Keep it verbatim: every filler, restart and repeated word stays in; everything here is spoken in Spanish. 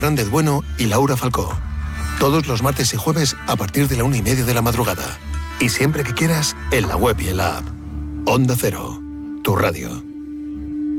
Fernández Bueno y Laura Falcó. Todos los martes y jueves a partir de la una y media de la madrugada. Y siempre que quieras, en la web y en la app. Onda Cero, tu radio.